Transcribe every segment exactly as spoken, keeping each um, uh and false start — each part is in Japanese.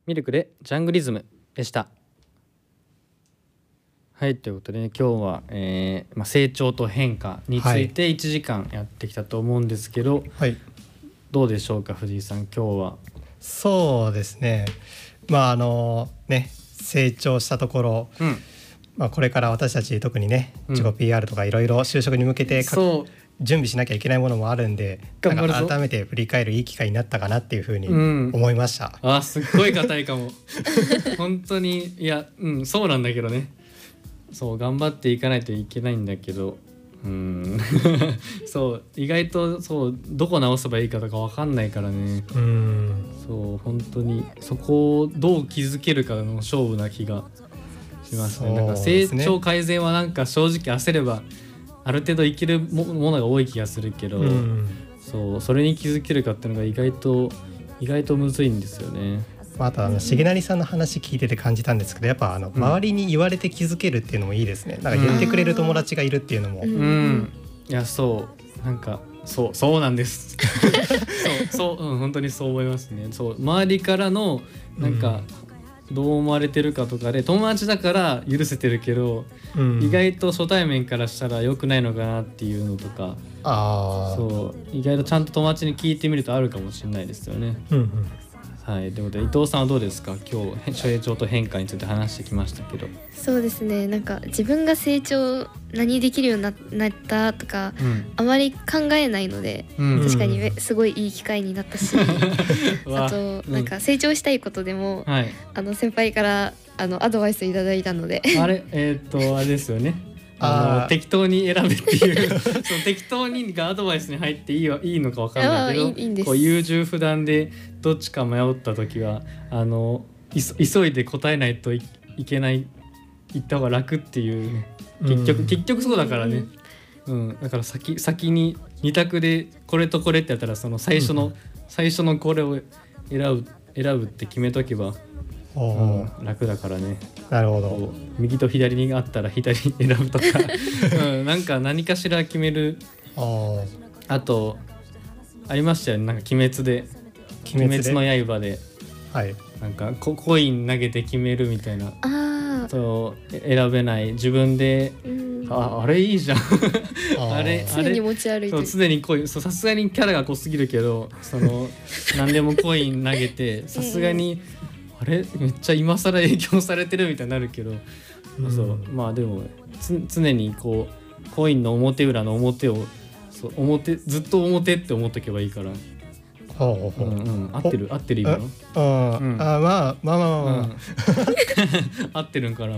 ミルクでジャングリズムでした。はい、ということで、ね、今日は、えーまあ、成長と変化についていちじかんやってきたと思うんですけど、はい、どうでしょうか藤井さん、今日は。 そうですね、まああのね成長したところ、うんまあ、これから私たち特にね自己 ピーアール とかいろいろ就職に向けて、うん準備しなきゃいけないものもあるんで、なんか改めて振り返るいい機会になったかなっていうふうに思いました、 うん、あすっごい硬いかも本当にいや、うん、そうなんだけどね、そう頑張っていかないといけないんだけど、うんそう意外とそうどこ直せばいいかとか分かんないからね、うんそう本当にそこをどう気づけるかの勝負な気がしますね。なんか成長改善はなんか正直焦ればある程度いけるものが多い気がするけど、うん、そうそれに気づけるかっていうのが意外と意外とむずいんですよね。 あとあの重成さんの話聞いてて感じたんですけど、やっぱあの周りに言われて気づけるっていうのもいいですね。なんか言ってくれる友達がいるっていうのも、うん、 うん、いやそうなんかそうそうなんですそうそう、うん、本当にそう思いますね。そう周りからのなんか、うんどう思われてるかとかで友達だから許せてるけど、うん、意外と初対面からしたら良くないのかなっていうのとか、あそう意外とちゃんと友達に聞いてみるとあるかもしれないですよね、うんうんはい、ということで伊藤さんはどうですか。今日成長と変化について話してきましたけど。 そうですね、なんか自分が成長何できるように な, なったとか、うん、あまり考えないので、うん、確かにすごいいい機会になったし、うん、あとなんか成長したいことでも、うん、あの先輩からあのアドバイスいただいたのであれえー、っとあれですよねあの適当に選べっていうその適当にがアドバイスに入っていいわいいのか分かんないけど、いいいいんです。こう優柔不断でどっちか迷った時はあの急いで答えないと い, いけない言った方が楽っていう、ね、結局、うん、結局そうだからね、うんうん、だから 先, 先にに択でこれとこれってやったらその最初の、うん、最初のこれを選ぶ選ぶって決めとけばうん、楽だからね。 なるほど。 右と左にあったら左選ぶとか、うん、なんか何かしら決める。 あ, あとありましたよね、なんか鬼滅で鬼滅の刃で、はい、なんかコイン投げて決めるみたいな。あそう選べない自分で、うん、あ, あれいいじゃんあれ常に持ち歩いてそう常にコインさすがにキャラが濃すぎるけどその何でもコイン投げてさすがにあれめっちゃ今更影響されてるみたいになるけど、うん、そうまあでも常にこうコインの表裏の表をそう表ずっと表って思っとけばいいから。ほうほう、うんうん、合ってる合ってる今のあ、うん、あまあまあまあまあ、まあうん、 合ってるんかな、うん、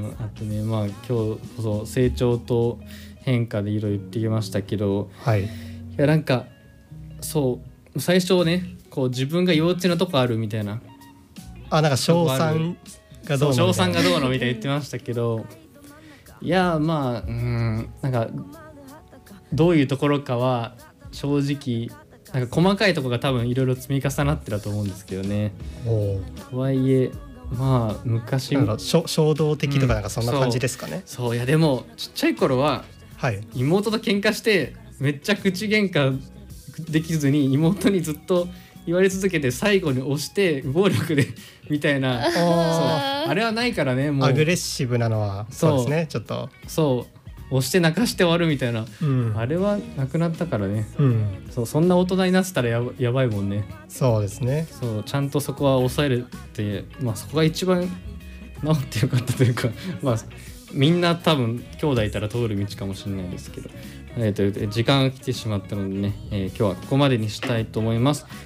あとねまあ今日こそ成長と変化でいろいろ言ってきましたけど、はい、いやなんかそう最初ねこう自分が幼稚なとこあるみたいなあなんか賞賛がどうの賞賛がどうのみたいな言ってましたけどいやまあうんなんかどういうところかは正直なんか細かいところが多分いろいろ積み重なってたと思うんですけどね。とはいえまあ昔なんか衝動的とかなんかそんな感じですかね、うん、 そう、そういやでもちっちゃい頃は、はい、妹と喧嘩してめっちゃ口喧嘩できずに妹にずっと言われ続けて最後に押して暴力でみたいなそうあれはないからね。もうアグレッシブなのはそうですねちょっとそう押して泣かして終わるみたいな、うん、あれはなくなったからね、うん、そうそんな大人になってたら や, やばいもんね。 そうですねそうちゃんとそこは抑えるって、まあ、そこが一番治ってよかったというかまあみんな多分兄弟いたら通る道かもしれないですけど、えー、という時間が来てしまったのでね、えー、今日はここまでにしたいと思います。